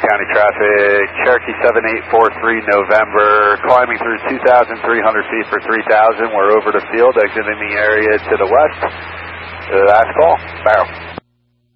County traffic, Cherokee 7843 November, climbing through 2,300 feet for 3,000. We're over the field, exiting the area to the west. Last call, Barrow.